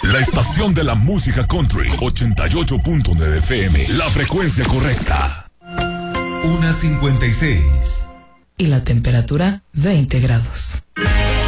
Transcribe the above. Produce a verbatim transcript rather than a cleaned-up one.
La estación de la música country, ochenta y ocho punto nueve F M, la frecuencia correcta. una cincuenta y seis. Y la temperatura, veinte grados.